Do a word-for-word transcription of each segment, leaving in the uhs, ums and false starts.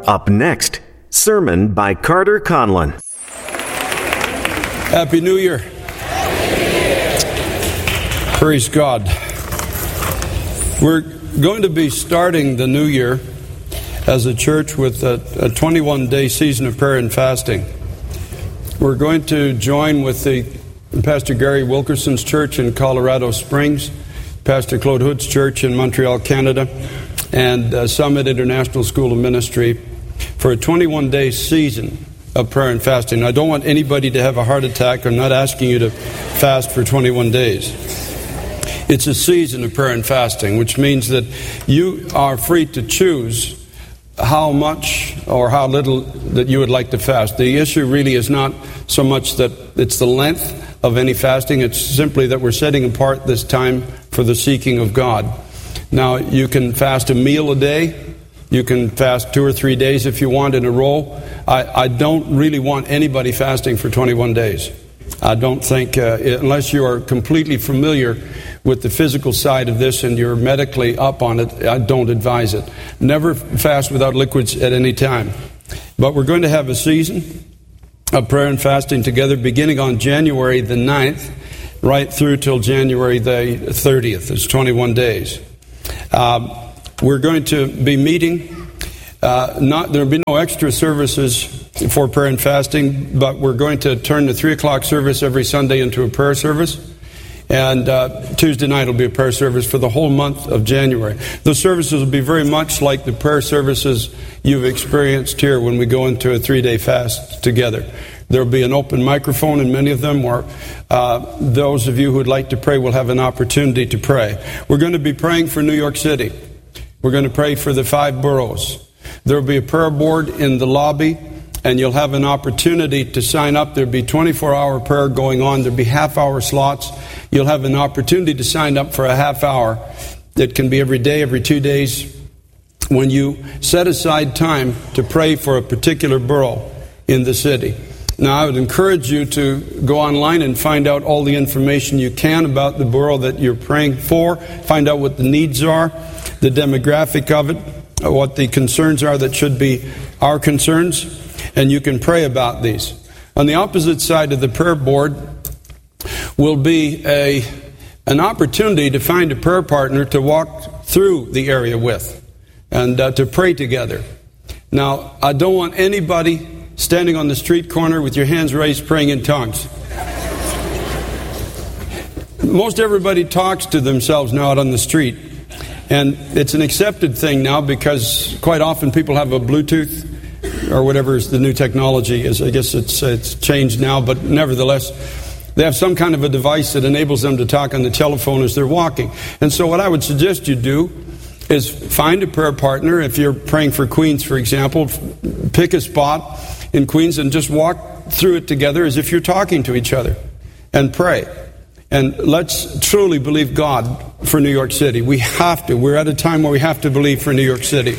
Up next, sermon by Carter Conlon. Happy New Year. Praise God. We're going to be starting the new year as a church with a twenty-one day season of prayer and fasting. We're going to join with the Pastor Gary Wilkerson's church in Colorado Springs, Pastor Claude Hood's church in Montreal, Canada, and uh, Summit International School of Ministry for a twenty-one day season of prayer and fasting. I don't want anybody to have a heart attack. I'm not asking you to fast for twenty-one days. It's a season of prayer and fasting, which means that you are free to choose how much or how little that you would like to fast. The issue really is not so much that it's the length of any fasting. It's simply that we're setting apart this time for the seeking of God. Now, you can fast a meal a day. You can fast two or three days if you want in a row. I, I don't really want anybody fasting for twenty-one days. I don't think, uh, unless you are completely familiar with the physical side of this and you're medically up on it, I don't advise it. Never fast without liquids at any time. But we're going to have a season of prayer and fasting together beginning on January the ninth right through till January the thirtieth. It's twenty-one days. Um, we're going to be meeting. Uh, not there will be no extra services for prayer and fasting, but we're going to turn the three o'clock service every Sunday into a prayer service. And uh, Tuesday night will be a prayer service for the whole month of January. Those services will be very much like the prayer services you've experienced here when we go into a three-day fast together. There will be an open microphone in many of them where uh, those of you who would like to pray will have an opportunity to pray. We're going to be praying for New York City. We're going to pray for the five boroughs. There will be a prayer board in the lobby, and you'll have an opportunity to sign up. There'll be twenty-four hour prayer going on. There'll be half-hour slots. You'll have an opportunity to sign up for a half hour. It can be every day, every two days, when you set aside time to pray for a particular borough in the city. Now, I would encourage you to go online and find out all the information you can about the borough that you're praying for. Find out what the needs are, the demographic of it, what the concerns are that should be our concerns, and you can pray about these. On the opposite side of the prayer board will be a an opportunity to find a prayer partner to walk through the area with and uh, to pray together. Now, I don't want anybody standing on the street corner with your hands raised praying in tongues. Most everybody talks to themselves now out on the street. And it's an accepted thing now because quite often people have a Bluetooth or whatever the new technology is. I guess it's it's changed now, but nevertheless, they have some kind of a device that enables them to talk on the telephone as they're walking. And so what I would suggest you do is find a prayer partner. If you're praying for Queens, for example, pick a spot in Queens and just walk through it together as if you're talking to each other and pray. And let's truly believe God for New York City. We have to. We're at a time where we have to believe for New York City.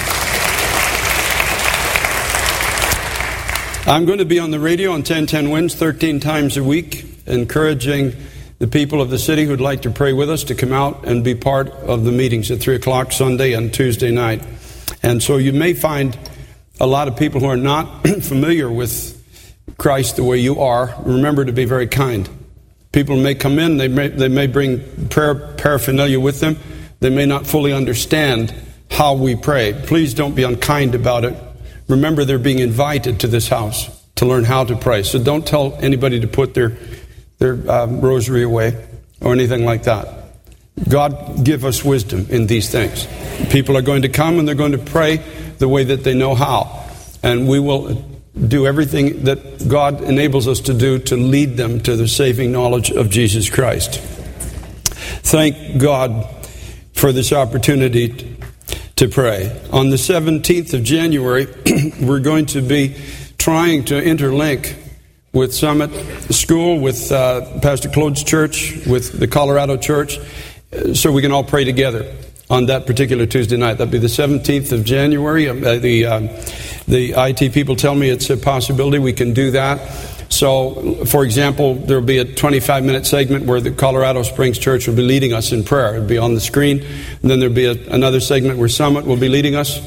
I'm going to be on the radio on ten ten Winds thirteen times a week, encouraging the people of the city who'd like to pray with us to come out and be part of the meetings at three o'clock Sunday and Tuesday night. And so you may find a lot of people who are not familiar with Christ the way you are. Remember to be very kind. People may come in, they may, they may bring prayer paraphernalia with them. They may not fully understand how we pray. Please don't be unkind about it. Remember, they're being invited to this house to learn how to pray. So don't tell anybody to put their, their um, rosary away or anything like that. God, give us wisdom in these things. People are going to come and they're going to pray the way that they know how. And we will do everything that God enables us to do to lead them to the saving knowledge of Jesus Christ. Thank God for this opportunity to pray. On the seventeenth of January, we're going to be trying to interlink with Summit School, with uh, Pastor Claude's church, with the Colorado church, so we can all pray together on that particular Tuesday night. That'll be the seventeenth of January. Uh, the uh, the I T people tell me it's a possibility we can do that. So, for example, there will be a twenty-five minute segment where the Colorado Springs Church will be leading us in prayer. It'll be on the screen. And then there'll be a, another segment where Summit will be leading us.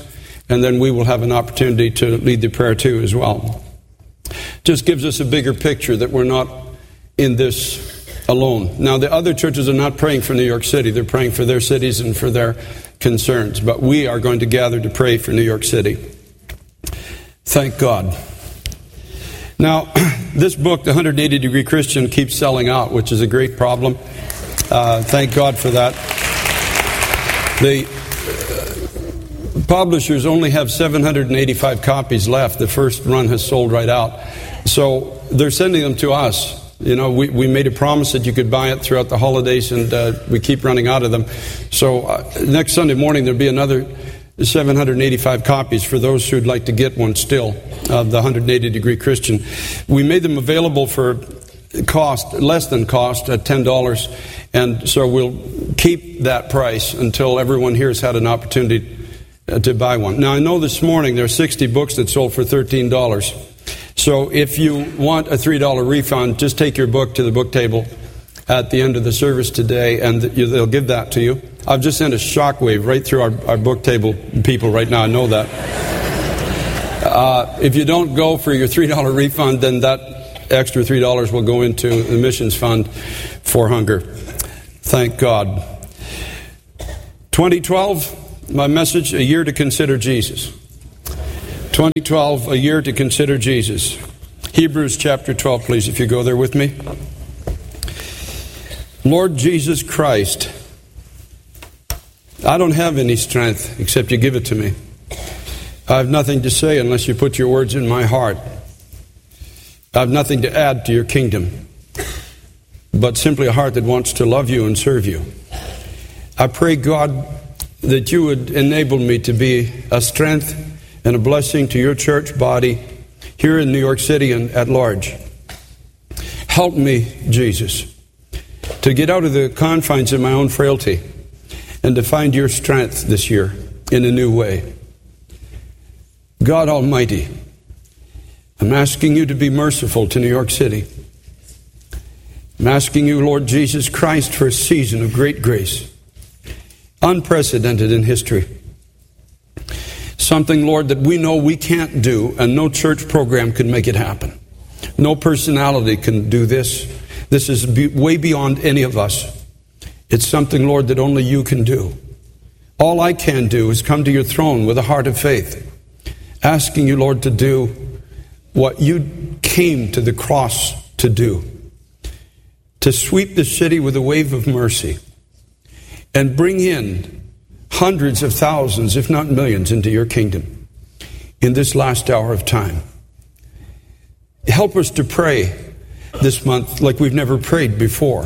and then we will have an opportunity to lead the prayer too as well. Just gives us a bigger picture that we're not in this alone. Now, the other churches are not praying for New York City. They're praying for their cities and for their concerns. But we are going to gather to pray for New York City. Thank God. Now, this book, The one hundred eighty degree Christian, keeps selling out, which is a great problem. Uh, thank God for that. The uh, publishers only have seven hundred eighty-five copies left. The first run has sold right out. So they're sending them to us. You know, we, we made a promise that you could buy it throughout the holidays, and uh, we keep running out of them. So uh, next Sunday morning, there'll be another seven hundred eighty-five copies for those who'd like to get one still, of the one hundred eighty degree Christian. We made them available for cost, less than cost, at ten dollars. And so we'll keep that price until everyone here has had an opportunity uh, to buy one. Now, I know this morning there are sixty books that sold for thirteen dollars. So if you want a three dollar refund, just take your book to the book table at the end of the service today, and they'll give that to you. I've just sent a shockwave right through our, our book table people right now. I know that. Uh, if you don't go for your three dollar refund, then that extra three dollars will go into the missions fund for hunger. Thank God. twenty twelve, my message, a year to consider Jesus. twenty twelve, a year to consider Jesus. Hebrews chapter twelve, please, if you go there with me. Lord Jesus Christ, I don't have any strength except you give it to me. I have nothing to say unless you put your words in my heart. I have nothing to add to your kingdom, but simply a heart that wants to love you and serve you. I pray, God, that you would enable me to be a strength and a blessing to your church body here in New York City and at large. Help me, Jesus, to get out of the confines of my own frailty and to find your strength this year in a new way. God Almighty, I'm asking you to be merciful to New York City. I'm asking you, Lord Jesus Christ, for a season of great grace, unprecedented in history. Something, Lord, that we know we can't do, and no church program can make it happen. No personality can do this. This is be- way beyond any of us. It's something, Lord, that only you can do. All I can do is come to your throne with a heart of faith, asking you, Lord, to do what you came to the cross to do, to sweep the city with a wave of mercy and bring in hundreds of thousands, if not millions, into your kingdom in this last hour of time. Help us to pray this month like we've never prayed before.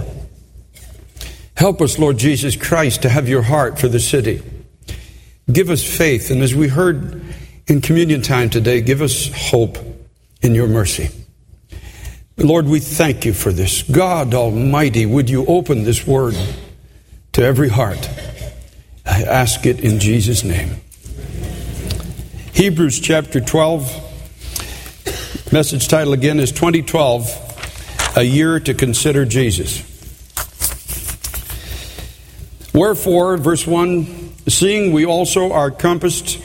Help us, Lord Jesus Christ, to have your heart for the city. Give us faith, and as we heard in communion time today, give us hope in your mercy. Lord, we thank you for this. God Almighty, would you open this word to every heart? I ask it in Jesus' name. Hebrews chapter twelve. Message title again is twenty twelve, a year to consider Jesus. Wherefore, verse one, seeing we also are compassed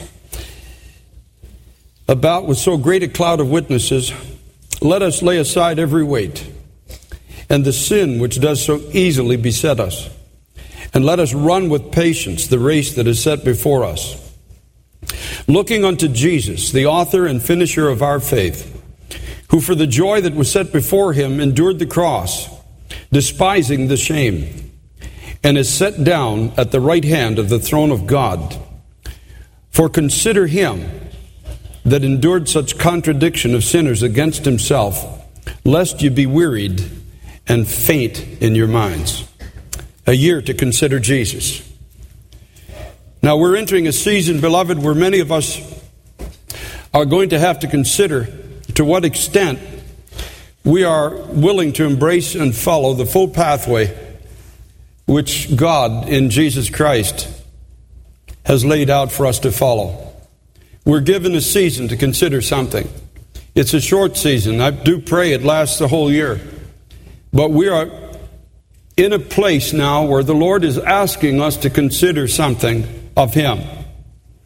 about with so great a cloud of witnesses, let us lay aside every weight and the sin which does so easily beset us. And let us run with patience the race that is set before us, looking unto Jesus, the author and finisher of our faith, who for the joy that was set before him endured the cross, despising the shame, and is set down at the right hand of the throne of God. For consider him that endured such contradiction of sinners against himself, lest you be wearied and faint in your minds. A year to consider Jesus. Now we're entering a season, beloved, where many of us are going to have to consider to what extent we are willing to embrace and follow the full pathway which God in Jesus Christ has laid out for us to follow. We're given a season to consider something. It's a short season. I do pray it lasts the whole year. But we are in a place now where the Lord is asking us to consider something of him.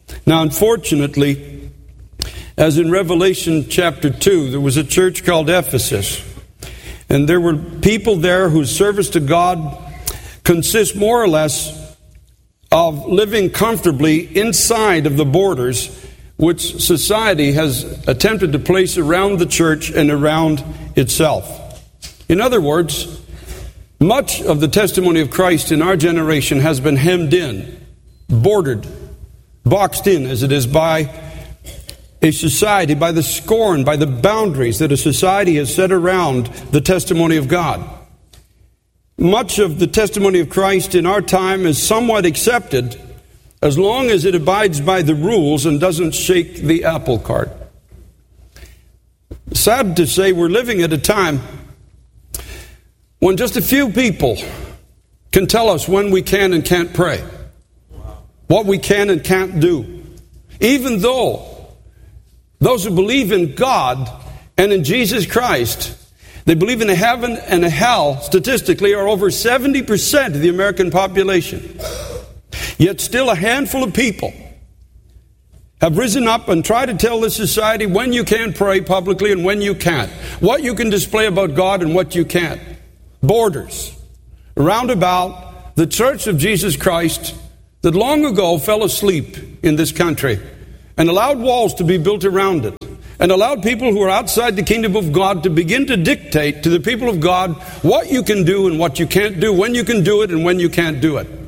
Now, unfortunately, as in Revelation chapter two, there was a church called Ephesus. And there were people there whose service to God consists more or less of living comfortably inside of the borders which society has attempted to place around the church and around itself. In other words, much of the testimony of Christ in our generation has been hemmed in, bordered, boxed in as it is by a society, by the scorn, by the boundaries that a society has set around the testimony of God. Much of the testimony of Christ in our time is somewhat accepted as long as it abides by the rules and doesn't shake the apple cart. Sad to say, we're living at a time when just a few people can tell us when we can and can't pray, what we can and can't do, even though those who believe in God and in Jesus Christ, they believe in a heaven and a hell, statistically, are over seventy percent of the American population. Yet still a handful of people have risen up and tried to tell the society when you can pray publicly and when you can't, what you can display about God and what you can't. Borders around about the Church of Jesus Christ that long ago fell asleep in this country and allowed walls to be built around it, and allowed people who are outside the kingdom of God to begin to dictate to the people of God what you can do and what you can't do, when you can do it and when you can't do it.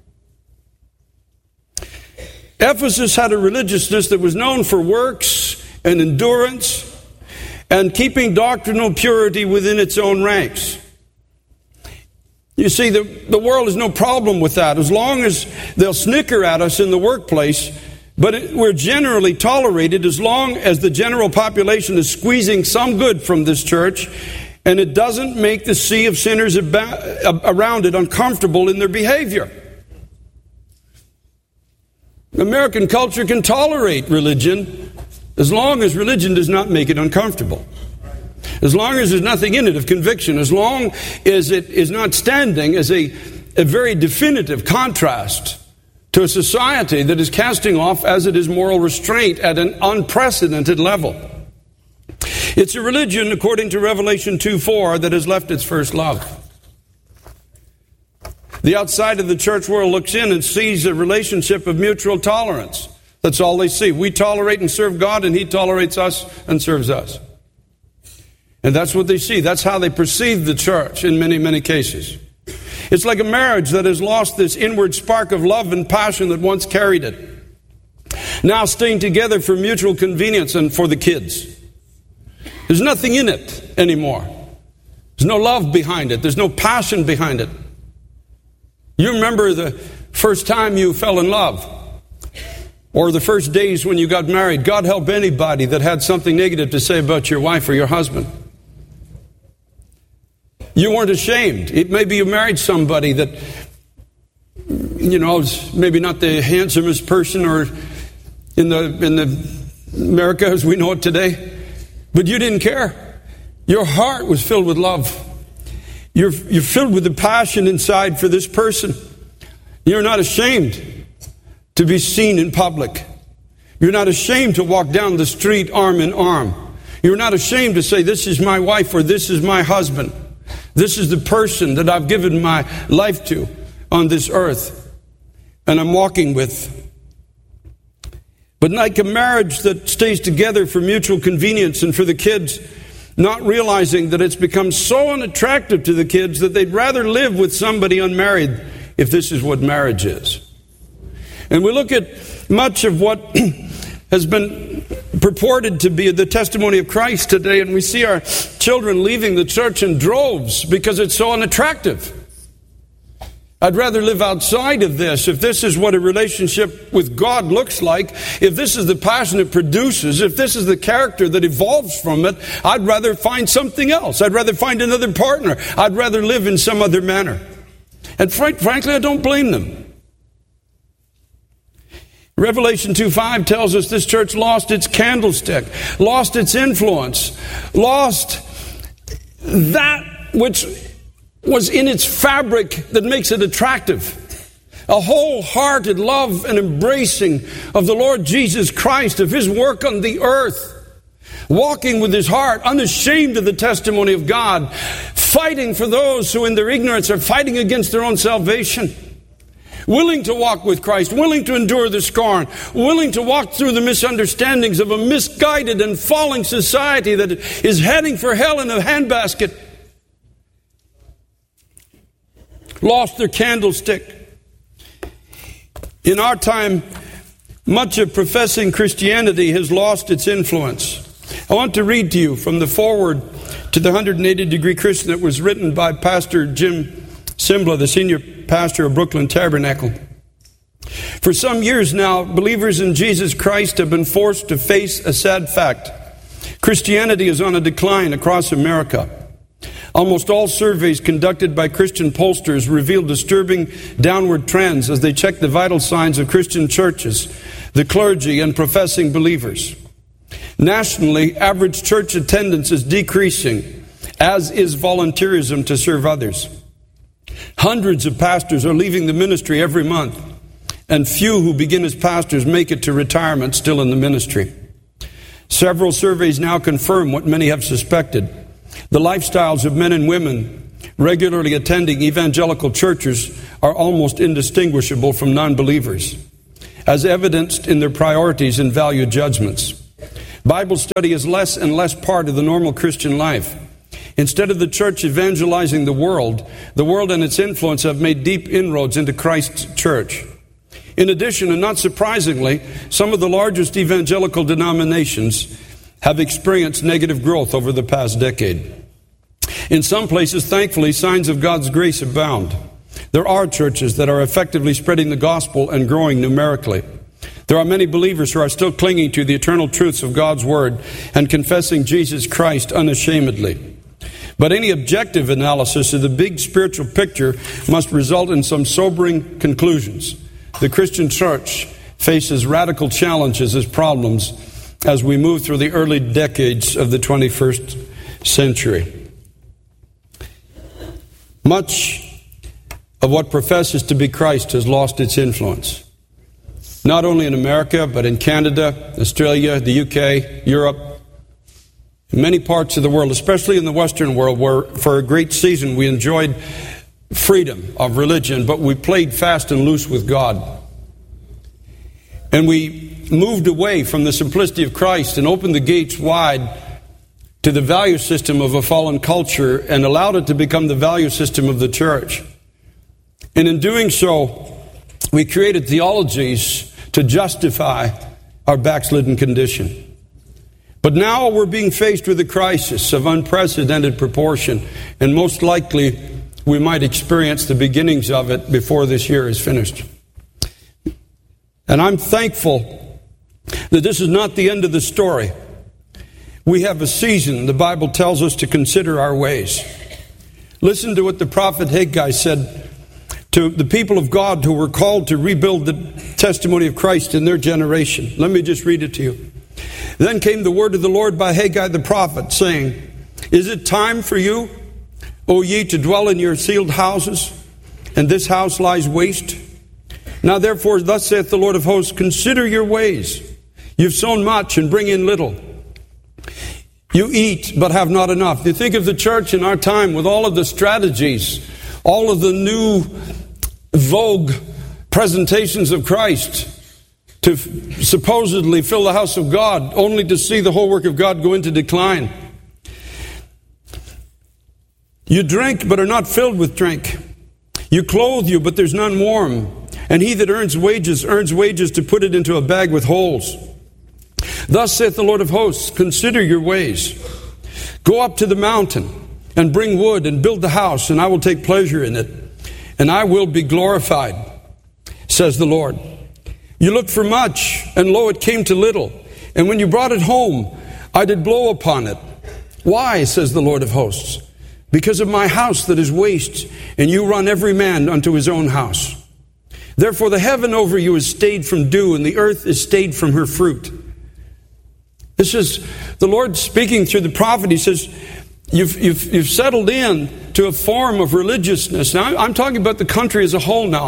Ephesus had a religiousness that was known for works and endurance and keeping doctrinal purity within its own ranks. You see, the, the world has no problem with that, as long as they'll snicker at us in the workplace. But it, we're generally tolerated as long as the general population is squeezing some good from this church, and it doesn't make the sea of sinners about, around it uncomfortable in their behavior. American culture can tolerate religion as long as religion does not make it uncomfortable. As long as there's nothing in it of conviction, as long as it is not standing as a, a very definitive contrast to a society that is casting off, as it is, moral restraint at an unprecedented level. It's a religion, according to Revelation two four, that has left its first love. The outside of the church world looks in and sees a relationship of mutual tolerance. That's all they see. We tolerate and serve God, and He tolerates us and serves us. And that's what they see. That's how they perceive the church in many, many cases. It's like a marriage that has lost this inward spark of love and passion that once carried it. Now staying together for mutual convenience and for the kids. There's nothing in it anymore. There's no love behind it. There's no passion behind it. You remember the first time you fell in love, or the first days when you got married. God help anybody that had something negative to say about your wife or your husband. You weren't ashamed. It, maybe you married somebody that, you know, is maybe not the handsomest person or in the in the America as we know it today, but you didn't care. Your heart was filled with love. You're you're filled with the passion inside for this person. You're not ashamed to be seen in public. You're not ashamed to walk down the street arm in arm. You're not ashamed to say, "This is my wife," or "This is my husband. This is the person that I've given my life to on this earth and I'm walking with." But like a marriage that stays together for mutual convenience and for the kids, not realizing that it's become so unattractive to the kids that they'd rather live with somebody unmarried if this is what marriage is. And we look at much of what has been purported to be the testimony of Christ today, and we see our children leaving the church in droves because it's so unattractive. I'd rather live outside of this. If this is what a relationship with God looks like, if this is the passion it produces, if this is the character that evolves from it, I'd rather find something else. I'd rather find another partner. I'd rather live in some other manner. And frank, frankly, I don't blame them. Revelation two five tells us this church lost its candlestick, lost its influence, lost that which was in its fabric that makes it attractive. a wholehearted love and embracing of the Lord Jesus Christ, of His work on the earth, walking with his heart, unashamed of the testimony of God, fighting for those who in their ignorance are fighting against their own salvation, willing to walk with Christ, willing to endure the scorn, willing to walk through the misunderstandings of a misguided and falling society that is heading for hell in a handbasket, lost their candlestick. In our time, much of professing Christianity has lost its influence. I want to read to you from the foreword to the one hundred eighty degree Christian that was written by Pastor Jim Simbla, the senior pastor of Brooklyn Tabernacle. For some years now, believers in Jesus Christ have been forced to face a sad fact. Christianity is on a decline across America. Almost all surveys conducted by Christian pollsters reveal disturbing downward trends as they check the vital signs of Christian churches, the clergy, and professing believers. Nationally, average church attendance is decreasing, as is volunteerism to serve others. Hundreds of pastors are leaving the ministry every month, and few who begin as pastors make it to retirement still in the ministry. Several surveys now confirm what many have suspected. The lifestyles of men and women regularly attending evangelical churches are almost indistinguishable from non-believers, as evidenced in their priorities and value judgments. Bible study is less and less part of the normal Christian life. Instead of the church evangelizing the world, the world and its influence have made deep inroads into Christ's church. In addition, and not surprisingly, some of the largest evangelical denominations have experienced negative growth over the past decade. In some places, thankfully, signs of God's grace abound. There are churches that are effectively spreading the gospel and growing numerically. There are many believers who are still clinging to the eternal truths of God's Word and confessing Jesus Christ unashamedly. But any objective analysis of the big spiritual picture must result in some sobering conclusions. The Christian church faces radical challenges as problems as we move through the early decades of the twenty-first century. Much of what professes to be Christ has lost its influence. Not only in America, but in Canada, Australia, the U K, Europe, in many parts of the world, especially in the Western world, where for a great season we enjoyed freedom of religion, but we played fast and loose with God. And we moved away from the simplicity of Christ and opened the gates wide to the value system of a fallen culture and allowed it to become the value system of the church. And in doing so, we created theologies to justify our backslidden condition. But now we're being faced with a crisis of unprecedented proportion, and most likely we might experience the beginnings of it before this year is finished. And I'm thankful that this is not the end of the story. We have a season, the Bible tells us, to consider our ways. Listen to what the prophet Haggai said to the people of God who were called to rebuild the testimony of Christ in their generation. Let me just read it to you. Then came the word of the Lord by Haggai the prophet, saying, Is it time for you, O ye, to dwell in your sealed houses, and this house lies waste? Now therefore, thus saith the Lord of hosts, consider your ways. You've sown much and bring in little. You eat but have not enough. You think of the church in our time with all of the strategies, all of the new vogue presentations of Christ to supposedly fill the house of God, only to see the whole work of God go into decline. You drink but are not filled with drink. You clothe you, but there's none warm. And he that earns wages, earns wages to put it into a bag with holes. Thus saith the Lord of hosts, consider your ways. Go up to the mountain and bring wood and build the house, and I will take pleasure in it, and I will be glorified, says the Lord. You looked for much, and lo, it came to little. And when you brought it home, I did blow upon it. Why, says the Lord of hosts? Because of my house that is waste, and you run every man unto his own house. Therefore the heaven over you is stayed from dew, and the earth is stayed from her fruit. This is the Lord speaking through the prophet. He says, you've, you've, you've settled in to a form of religiousness. Now, I'm talking about the country as a whole now.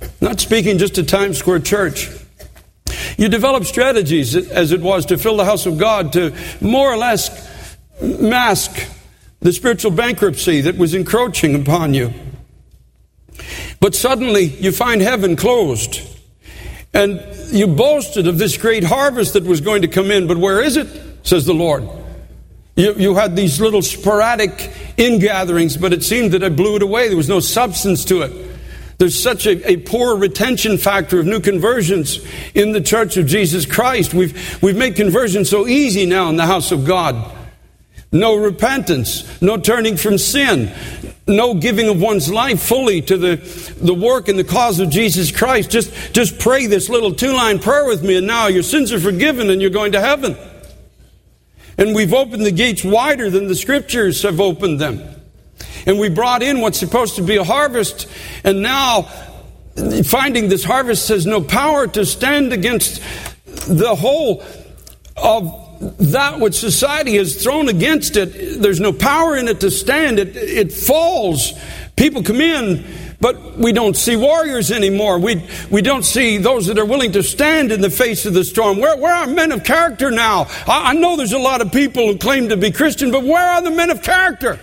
Not speaking just to Times Square Church. You develop strategies, as it was, to fill the house of God, to more or less mask the spiritual bankruptcy that was encroaching upon you. But suddenly you find heaven closed. And you boasted of this great harvest that was going to come in. But where is it, says the Lord? You, you had these little sporadic ingatherings, but it seemed that I blew it away. There was no substance to it. There's such a, a poor retention factor of new conversions in the Church of Jesus Christ. We've, we've made conversion so easy now in the house of God. No repentance, no turning from sin, no giving of one's life fully to the, the work and the cause of Jesus Christ. Just, just pray this little two-line prayer with me, and now your sins are forgiven and you're going to heaven. And we've opened the gates wider than the Scriptures have opened them. And we brought in what's supposed to be a harvest, and now finding this harvest has no power to stand against the whole of that which society has thrown against it. There's no power in it to stand. It, it falls. People come in, but we don't see warriors anymore. We we don't see those that are willing to stand in the face of the storm. Where, where are men of character now? I, I know there's a lot of people who claim to be Christian, but where are the men of character?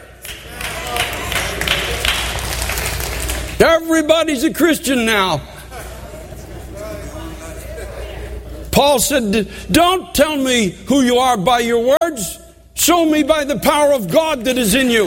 Everybody's a Christian now. Paul said, don't tell me who you are by your words. Show me by the power of God that is in you.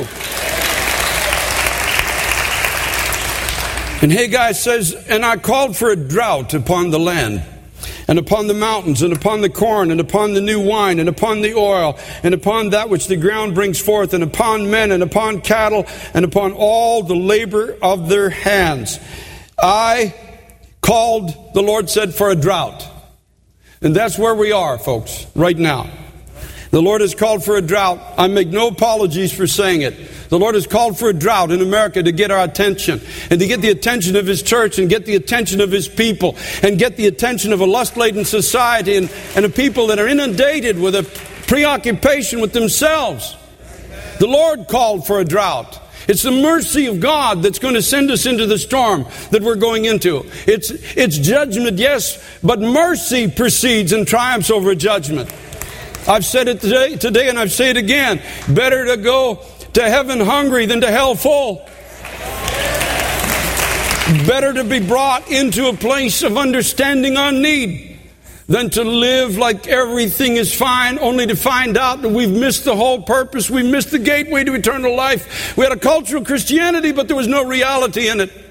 And Haggai says, and I called for a drought upon the land, and upon the mountains, and upon the corn, and upon the new wine, and upon the oil, and upon that which the ground brings forth, and upon men, and upon cattle, and upon all the labor of their hands. I called, the Lord said, for a drought. And that's where we are, folks, right now. The Lord has called for a drought. I make no apologies for saying it. The Lord has called for a drought in America to get our attention, and to get the attention of His church, and get the attention of His people, and get the attention of a lust-laden society, and, and a people that are inundated with a preoccupation with themselves. The Lord called for a drought. It's the mercy of God that's going to send us into the storm that we're going into. It's, it's judgment, yes, but mercy precedes and triumphs over judgment. I've said it today, today and I've said it again. Better to go to heaven hungry than to hell full. Better to be brought into a place of understanding our need than to live like everything is fine, only to find out that we've missed the whole purpose. We missed the gateway to eternal life. We had a cultural Christianity, but there was no reality in it.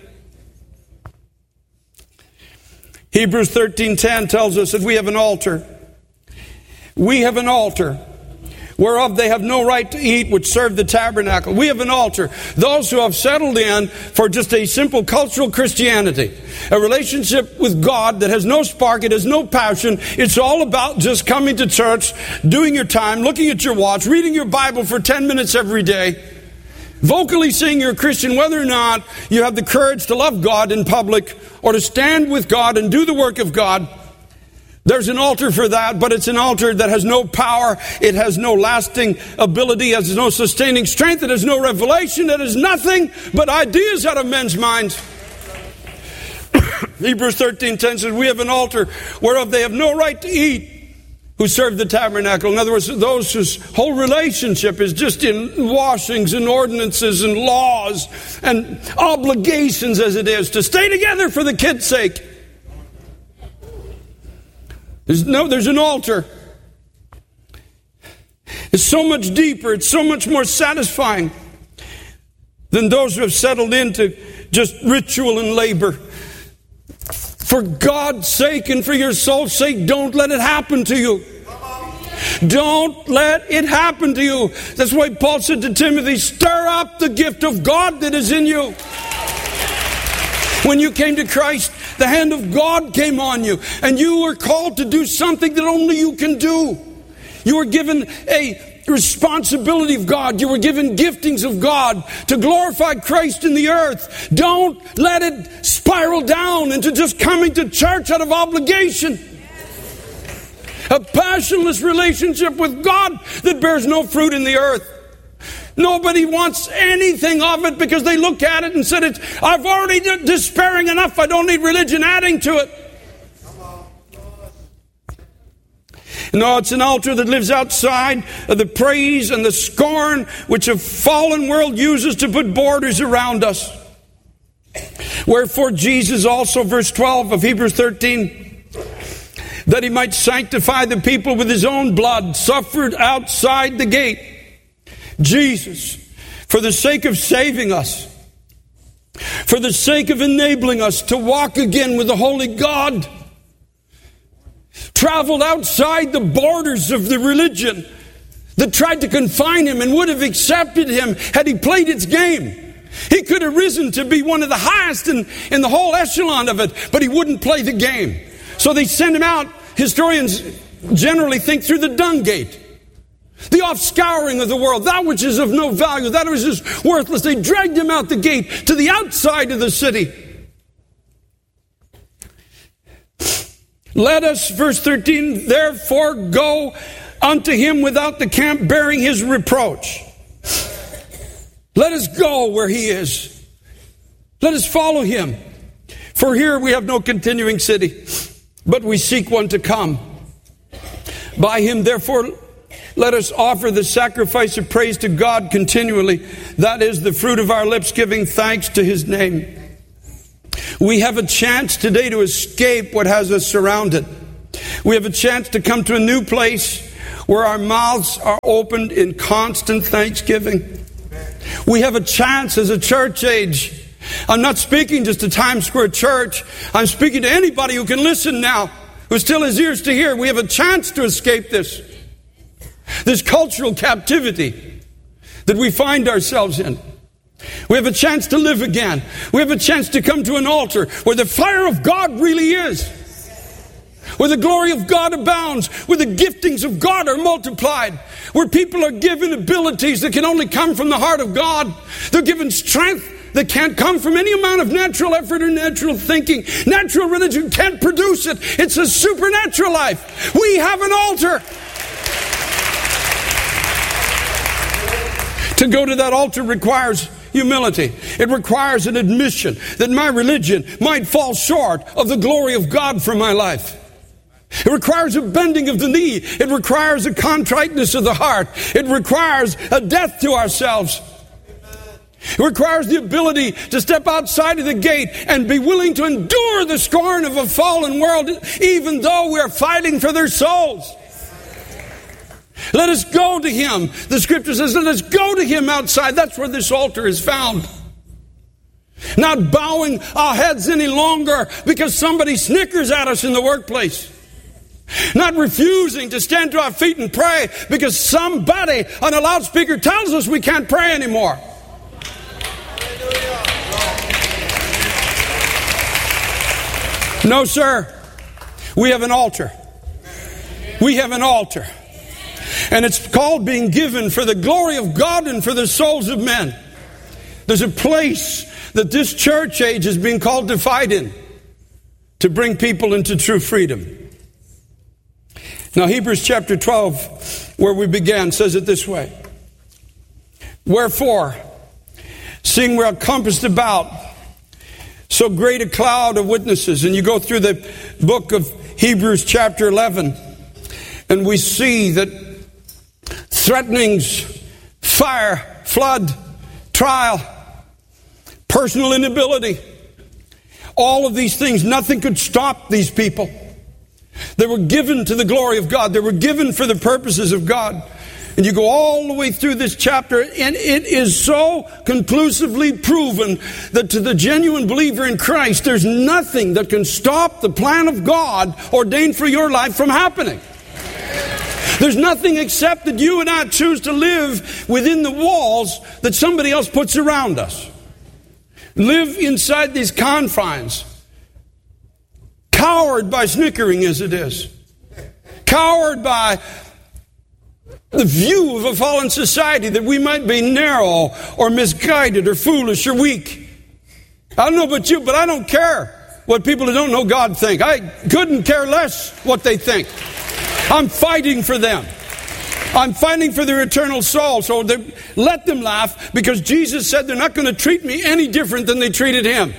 Hebrews thirteen ten tells us that we have an altar. We have an altar whereof they have no right to eat, which serve the tabernacle. We have an altar. Those who have settled in for just a simple cultural Christianity, a relationship with God that has no spark, it has no passion. It's all about just coming to church, doing your time, looking at your watch, reading your Bible for ten minutes every day, vocally saying you're a Christian, whether or not you have the courage to love God in public or to stand with God and do the work of God. There's an altar for that, but it's an altar that has no power, it has no lasting ability, it has no sustaining strength, it has no revelation, it has nothing but ideas out of men's minds. Hebrews thirteen ten says, we have an altar whereof they have no right to eat, who serve the tabernacle. In other words, those whose whole relationship is just in washings and ordinances and laws and obligations as it is to stay together for the kids' sake. There's no, there's an altar. It's so much deeper. It's so much more satisfying than those who have settled into just ritual and labor. For God's sake and for your soul's sake, don't let it happen to you. Don't let it happen to you. That's why Paul said to Timothy, stir up the gift of God that is in you. When you came to Christ, the hand of God came on you, and you were called to do something that only you can do. You were given a responsibility of God. You were given giftings of God to glorify Christ in the earth. Don't let it spiral down into just coming to church out of obligation. A passionless relationship with God that bears no fruit in the earth. Nobody wants anything of it because they look at it and said, it's, I've already d- despairing enough. I don't need religion adding to it. No, it's an altar that lives outside of the praise and the scorn which a fallen world uses to put borders around us. Wherefore Jesus also, verse twelve of Hebrews thirteen, that he might sanctify the people with his own blood, suffered outside the gate. Jesus, for the sake of saving us, for the sake of enabling us to walk again with the Holy God, traveled outside the borders of the religion that tried to confine him and would have accepted him had he played its game. He could have risen to be one of the highest in, in the whole echelon of it, but he wouldn't play the game. So they sent him out. Historians generally think through the dung gate. The offscouring of the world, that which is of no value, that which is worthless. They dragged him out the gate to the outside of the city. Let us, verse thirteen, therefore go unto him without the camp, bearing his reproach. Let us go where he is. Let us follow him. For here we have no continuing city, but we seek one to come. By him, therefore, let us offer the sacrifice of praise to God continually. That is the fruit of our lips, giving thanks to his name. We have a chance today to escape what has us surrounded. We have a chance to come to a new place where our mouths are opened in constant thanksgiving. We have a chance as a church age. I'm not speaking just to Times Square Church. I'm speaking to anybody who can listen now, who still has ears to hear. We have a chance to escape this. This cultural captivity that we find ourselves in. We have a chance to live again. We have a chance to come to an altar where the fire of God really is. Where the glory of God abounds. Where the giftings of God are multiplied. Where people are given abilities that can only come from the heart of God. They're given strength that can't come from any amount of natural effort or natural thinking. Natural religion can't produce it. It's a supernatural life. We have an altar. To go to that altar requires humility. It requires an admission that my religion might fall short of the glory of God for my life. It requires a bending of the knee. It requires a contriteness of the heart. It requires a death to ourselves. It requires the ability to step outside of the gate and be willing to endure the scorn of a fallen world, even though we're fighting for their souls. Let us go to him. The scripture says, let us go to him outside. That's where this altar is found. Not bowing our heads any longer because somebody snickers at us in the workplace. Not refusing to stand to our feet and pray because somebody on a loudspeaker tells us we can't pray anymore. No, sir. We have an altar. We have an altar. And it's called being given for the glory of God and for the souls of men. There's a place that this church age is being called to fight in, to bring people into true freedom. Now, Hebrews chapter twelve, where we began, says it this way. Wherefore, seeing we are compassed about so great a cloud of witnesses, and you go through the book of Hebrews chapter eleven, and we see that threatenings, fire, flood, trial, personal inability, all of these things, nothing could stop these people. They were given to the glory of God. They were given for the purposes of God. And you go all the way through this chapter, and it is so conclusively proven that to the genuine believer in Christ, there's nothing that can stop the plan of God ordained for your life from happening. There's nothing except that you and I choose to live within the walls that somebody else puts around us. Live inside these confines. Cowered by snickering as it is. Cowered by the view of a fallen society that we might be narrow or misguided or foolish or weak. I don't know about you, but I don't care what people who don't know God think. I couldn't care less what they think. I'm fighting for them. I'm fighting for their eternal soul. So they, let them laugh, because Jesus said they're not going to treat me any different than they treated him.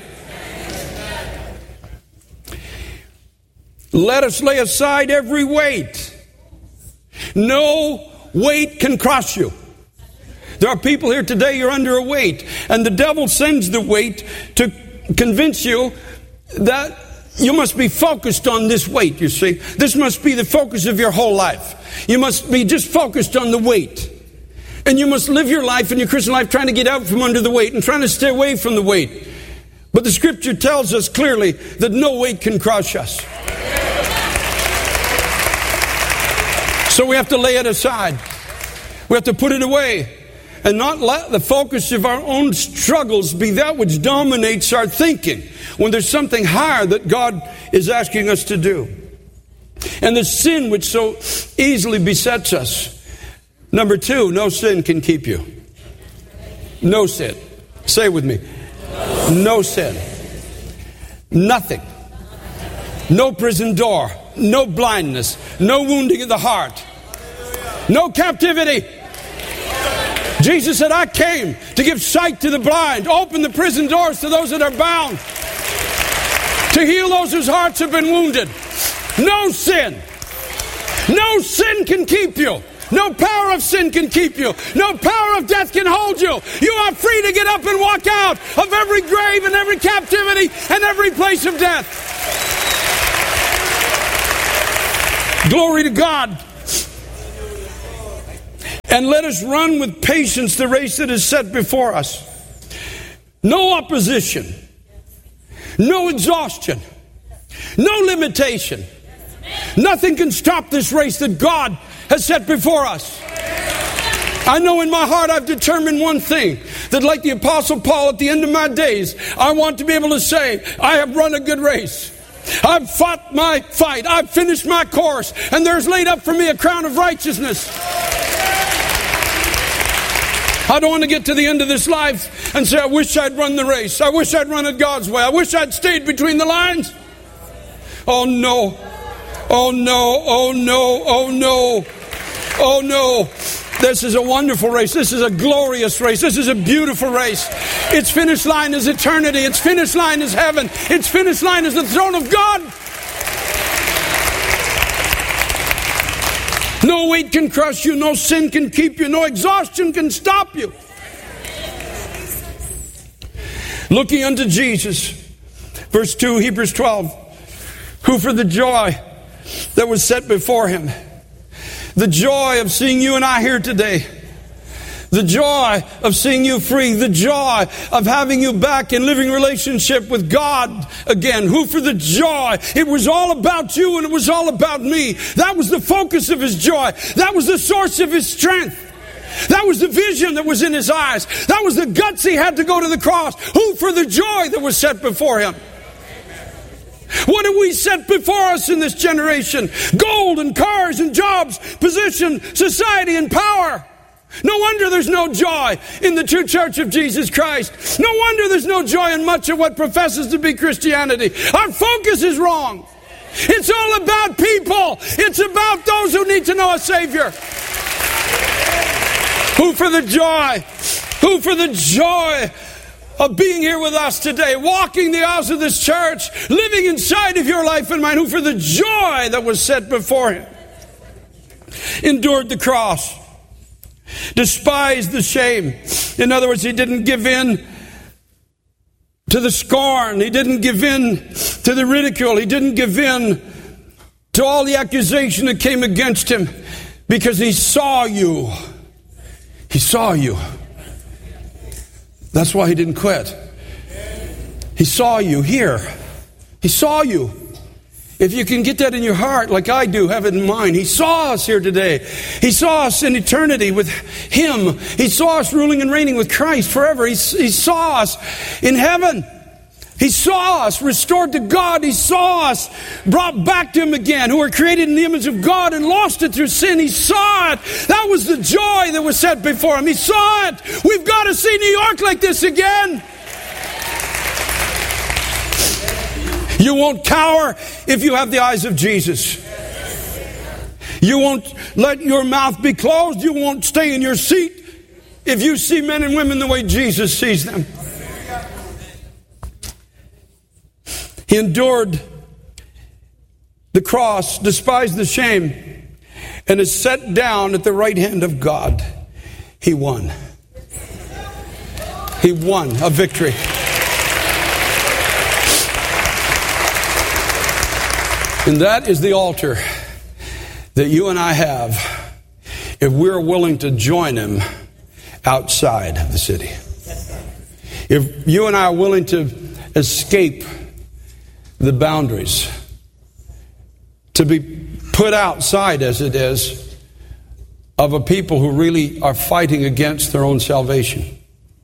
Let us lay aside every weight. No weight can crush you. There are people here today, you're under a weight, and the devil sends the weight to convince you that you must be focused on this weight, you see. This must be the focus of your whole life. You must be just focused on the weight. And you must live your life and your Christian life trying to get out from under the weight and trying to stay away from the weight. But the Scripture tells us clearly that no weight can crush us. So we have to lay it aside. We have to put it away. And not let the focus of our own struggles be that which dominates our thinking when there's something higher that God is asking us to do. And the sin which so easily besets us. Number two, no sin can keep you. No sin. Say it with me. No sin. Nothing. No prison door. No blindness. No wounding of the heart. No captivity. Jesus said, I came to give sight to the blind, open the prison doors to those that are bound, to heal those whose hearts have been wounded. No sin. No sin can keep you. No power of sin can keep you. No power of death can hold you. You are free to get up and walk out of every grave and every captivity and every place of death. Glory to God. And let us run with patience the race that is set before us. No opposition. No exhaustion. No limitation. Nothing can stop this race that God has set before us. I know in my heart I've determined one thing, that like the Apostle Paul at the end of my days, I want to be able to say, I have run a good race. I've fought my fight. I've finished my course. And there's laid up for me a crown of righteousness. I don't want to get to the end of this life and say, I wish I'd run the race. I wish I'd run it God's way. I wish I'd stayed between the lines. Oh no. Oh no. Oh no. Oh no. Oh no. This is a wonderful race. This is a glorious race. This is a beautiful race. Its finish line is eternity. Its finish line is heaven. Its finish line is the throne of God. No weight can crush you. No sin can keep you. No exhaustion can stop you. Looking unto Jesus. Verse two, Hebrews twelve. Who for the joy that was set before him. The joy of seeing you and I here today. The joy of seeing you free. The joy of having you back in living relationship with God again. Who for the joy. It was all about you and it was all about me. That was the focus of his joy. That was the source of his strength. That was the vision that was in his eyes. That was the guts he had to go to the cross. Who for the joy that was set before him. What have we set before us in this generation? Gold and cars and jobs, position, society and power. No wonder there's no joy in the true church of Jesus Christ. No wonder there's no joy in much of what professes to be Christianity. Our focus is wrong. It's all about people. It's about those who need to know a Savior. Who for the joy, who for the joy of being here with us today, walking the aisles of this church, living inside of your life and mine, who for the joy that was set before him, endured the cross, despised the shame. In other words, he didn't give in to the scorn. He didn't give in to the ridicule. He didn't give in to all the accusation that came against him, because he saw you. He saw you. That's why he didn't quit. He saw you here. He saw you. If you can get that in your heart like I do, have it in mind. He saw us here today. He saw us in eternity with him. He saw us ruling and reigning with Christ forever. He, he saw us in heaven. He saw us restored to God. He saw us brought back to him again, who were created in the image of God and lost it through sin. He saw it. That was the joy that was set before him. He saw it. We've got to see New York like this again. You won't cower if you have the eyes of Jesus. You won't let your mouth be closed. You won't stay in your seat if you see men and women the way Jesus sees them. He endured the cross, despised the shame, and is set down at the right hand of God. He won. He won a victory. And that is the altar that you and I have if we're willing to join him outside of the city. If you and I are willing to escape the boundaries, to be put outside, as it is, of a people who really are fighting against their own salvation.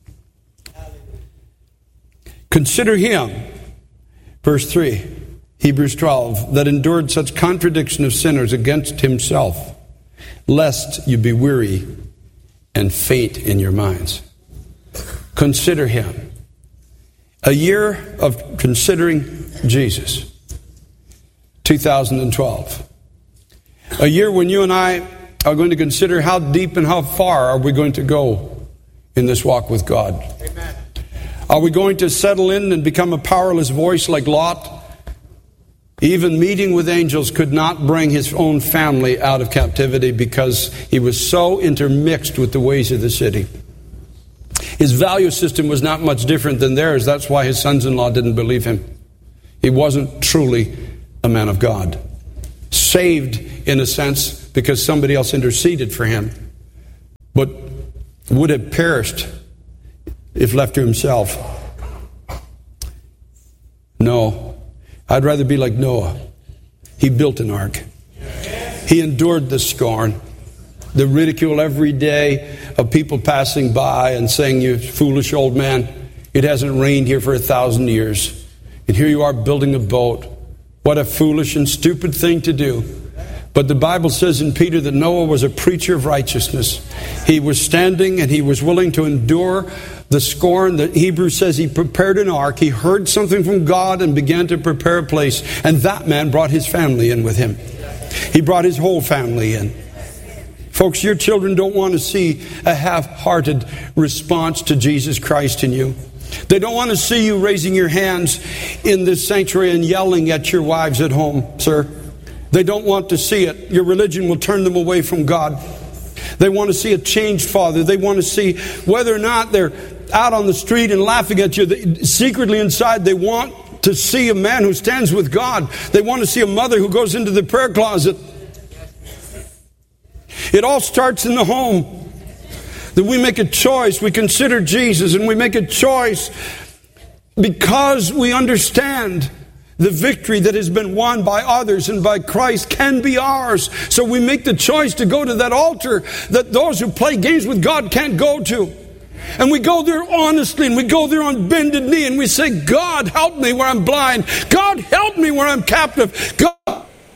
Consider him, verse three, Hebrews twelve, that endured such contradiction of sinners against himself, lest you be weary and faint in your minds. Consider him. A year of considering Jesus. two thousand twelve. A year when you and I are going to consider how deep and how far are we going to go in this walk with God. Amen. Are we going to settle in and become a powerless voice like Lot? Even meeting with angels could not bring his own family out of captivity because he was so intermixed with the ways of the city. His value system was not much different than theirs. That's why his sons-in-law didn't believe him. He wasn't truly a man of God. Saved, in a sense, because somebody else interceded for him, but would have perished if left to himself. No. I'd rather be like Noah. He built an ark. He endured the scorn, the ridicule every day of people passing by and saying, "You foolish old man, it hasn't rained here for a thousand years. And here you are building a boat. What a foolish and stupid thing to do." But the Bible says in Peter that Noah was a preacher of righteousness. He was standing and he was willing to endure the scorn. The Hebrew says he prepared an ark. He heard something from God and began to prepare a place. And that man brought his family in with him. He brought his whole family in. Folks, your children don't want to see a half-hearted response to Jesus Christ in you. They don't want to see you raising your hands in this sanctuary and yelling at your wives at home, sir. They don't want to see it. Your religion will turn them away from God. They want to see a changed father. They want to see whether or not they're out on the street and laughing at you. They, secretly inside, they want to see a man who stands with God. They want to see a mother who goes into the prayer closet. It all starts in the home. That we make a choice. We consider Jesus and we make a choice because we understand the victory that has been won by others and by Christ can be ours. So we make the choice to go to that altar that those who play games with God can't go to. And we go there honestly, and we go there on bended knee, and we say, "God, help me where I'm blind. God, help me where I'm captive. God,